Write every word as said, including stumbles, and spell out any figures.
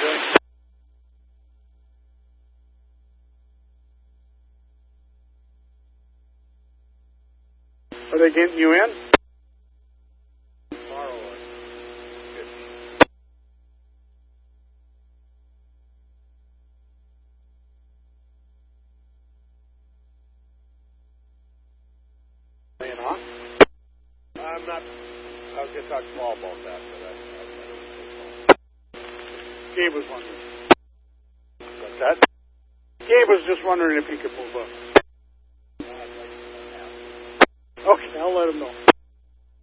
doing? Are they getting you in? Tomorrow. Good. Laying off? I'm not. I was going to talk small about that, but I, I, I Gabe was wondering. What's that? Gabe was just wondering if he could move up. Okay, I'll let him know.